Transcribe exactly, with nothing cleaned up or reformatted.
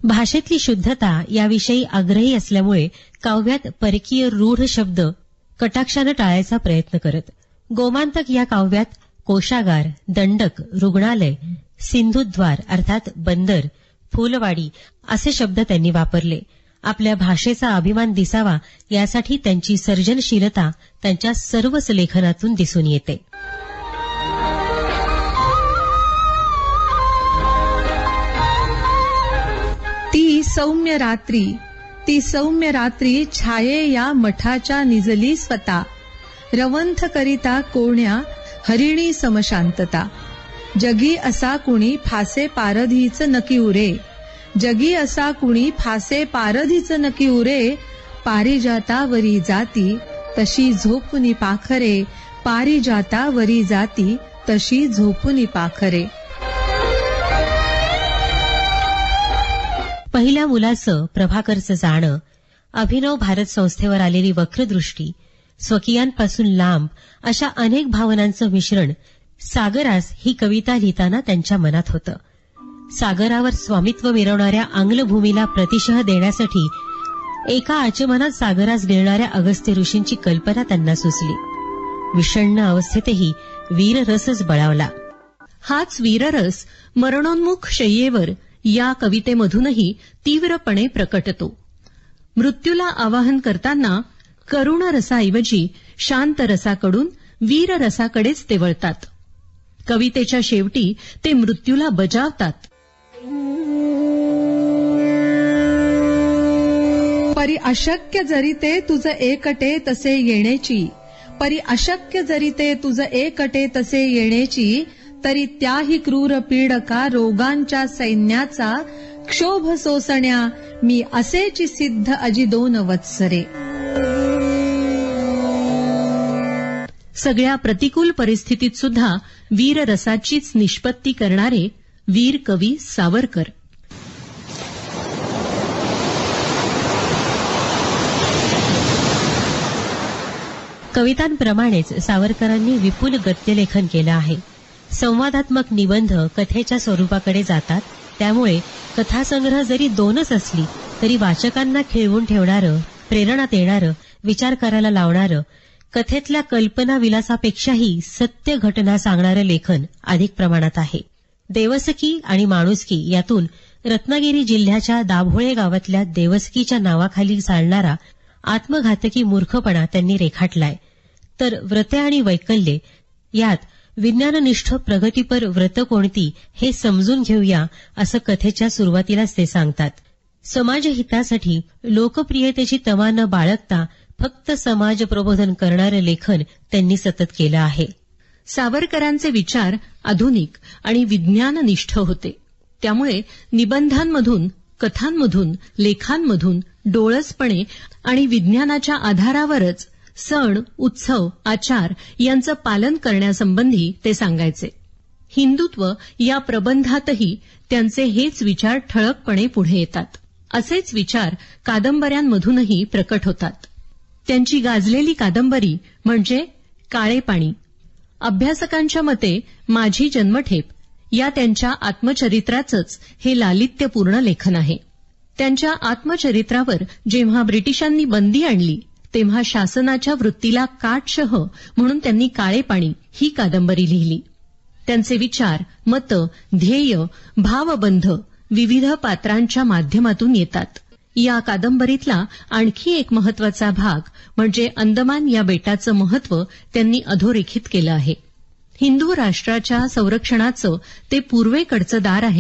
भाषेतली शुद्धता याविषयी आग्रही असल्यामुळे काव्यात परकीय रूढ शब्द कटाक्षानं टाळायचा प्रयत्न करत. गोमांतक या काव्यात कोशागार, दंडक, रुग्णालय, सिंधुद्वार अर्थात बंदर, फुलवाडी असे शब्द त्यांनी वापरले. आपल्या भाषेचा अभिमान दिसावा यासाठी त्यांची सर्जनशीलता त्यांच्या सर्वच लेखनातून दिसून येते. ती सौम्य रात्री, ती सौम्य रात्री छाये या मठाच्या निजली स्वता, रवंथ करिता कोण्या हरिणी समशांतता. जगी असा कुणी फासे पारधीच नकी उरे, जगी असा कुणी फासे पारधीच नकी उरे. पारिजातावरी जाती तशी झोपुनी पाखरे, पारिजातावरी जाती तशी झोपुनी पाखरे. पहिल्या मुलाचं प्रभाकरचं जाणं, अभिनव भारत संस्थेवर आलेली वक्रदृष्टी, स्वकीयांपासून लांब अशा अनेक भावनांचं मिश्रण सागरास ही कविता लिहिताना त्यांच्या मनात होतं. सागरावर स्वामित्व मिरवणाऱ्या आंग्लभूमीला प्रतिशह देण्यासाठी एका आचमनात सागरास गिळणाऱ्या अगस्त्य ऋषींची कल्पना त्यांना सुचली. विषण्ण अवस्थेतही वीररसच बळावला. हाच वीररस मरणोन्मुख शय्येवर या कवितेमधूनही तीव्रपणे प्रकटतो. मृत्यूला आवाहन करताना करुण रसाऐवजी शांत रसाकडून वीर रसाकडेच ते वळतात. कवितेच्या शेवटी ते मृत्यूला बजावतात. परी अशक्य जरी ते तुझ एकटे तसे येण्याची, परी अशक्य जरी ते तुझ एकटे तसे येण्याची, तरी त्याही क्रूर पीडका रोगांच्या सैन्याचा क्षोभ सोसण्या मी असेची सिद्ध अजी दोन वत्सरे. सगळ्या प्रतिकूल परिस्थितीत सुद्धा वीररसाचीच निष्पत्ती करणारे वीर कवी सावरकर. कवितांप्रमाणेच सावरकरांनी विपुल गद्यलेखन केलं आहे. संवादात्मक निबंध कथेच्या स्वरूपाकडे जातात. त्यामुळे कथासंग्रह जरी दोनच असली तरी वाचकांना खिळवून ठेवणारं, प्रेरणा देणारं, विचार करायला लावणारं, कथेतल्या कल्पना विलासापेक्षाही सत्य घटना सांगणारं लेखन अधिक प्रमाणात आहे. देवसकी आणि माणुसकी यातून रत्नागिरी जिल्ह्याच्या दाभोळे गावातल्या देवसकीच्या नावाखाली चालणारा आत्मघातकी मूर्खपणा त्यांनी रेखाटलाय. तर व्रते आणि वैकल्ये यात विज्ञाननिष्ठ प्रगतीपर व्रत कोणती हे समजून घेऊया असं कथेच्या सुरुवातीलाच ते सांगतात. समाजहितासाठी लोकप्रियतेची तमा न बाळगता फक्त समाज प्रबोधन करणारं लेखन त्यांनी सतत केलं आहे. सावरकरांचे विचार आधुनिक आणि विज्ञाननिष्ठ होते. त्यामुळे निबंधांमधून, कथांमधून, लेखांमधून डोळसपणे आणि विज्ञानाच्या आधारावरच सण, उत्सव, आचार यांचं पालन करण्यासंबंधी ते सांगायचे. हिंदुत्व या प्रबंधातही त्यांचे हेच विचार ठळकपणे पुढे येतात. असेच विचार कादंबऱ्यांमधूनही प्रकट होतात. त्यांची गाजलेली कादंबरी म्हणजे काळे पाणी. अभ्यासकांच्या मते माझी जन्मठेप या त्यांच्या आत्मचरित्राचंच हे लालित्यपूर्ण लेखन आहे. त्यांच्या आत्मचरित्रावर जेव्हा ब्रिटिशांनी बंदी आणली तेव्हा शासनाच्या वृत्तीला काटशह म्हणून त्यांनी काळे पाणी ही कादंबरी लिहिली. त्यांचे विचार, मतं, ध्येय, भावबंध विविध पात्रांच्या माध्यमातून येतात. या कादंबरीतला आणखी एक महत्वाचा भाग म्हणजे अंदमान या बेटाचं महत्व त्यांनी अधोरेखित केलं आहे. हिंदू राष्ट्राच्या संरक्षणाचं ते पूर्वेकडचं दार आहे